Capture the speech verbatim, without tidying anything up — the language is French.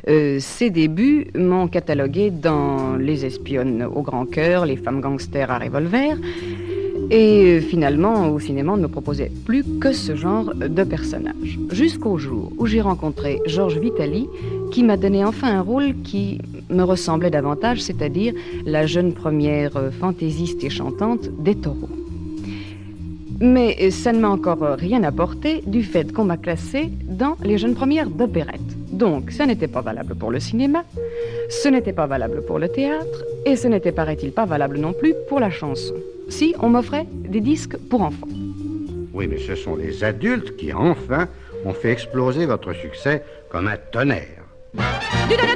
Euh, ses débuts m'ont catalogué dans les espionnes au grand cœur, les femmes gangsters à revolver. Et euh, finalement, au cinéma, on ne me proposait plus que ce genre de personnage. Jusqu'au jour où j'ai rencontré Georges Vitali, qui m'a donné enfin un rôle qui me ressemblait davantage, c'est-à-dire la jeune première euh, fantaisiste et chantante des taureaux. Mais ça ne m'a encore rien apporté du fait qu'on m'a classée dans les jeunes premières d'opérette. Donc, ça n'était pas valable pour le cinéma, ce n'était pas valable pour le théâtre, et ce n'était, paraît-il, pas valable non plus pour la chanson. Si, on m'offrait des disques pour enfants. Oui, mais ce sont les adultes qui, enfin, ont fait exploser votre succès comme un tonnerre. Du tonnerre